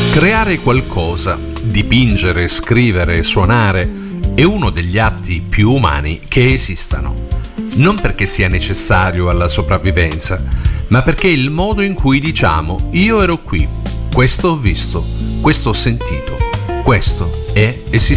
Creare qualcosa, dipingere, scrivere, suonare, è uno degli atti più umani che esistano. Non perché sia necessario alla sopravvivenza, ma perché è il modo in cui diciamo «io ero qui, questo ho visto, questo ho sentito, questo è esistito».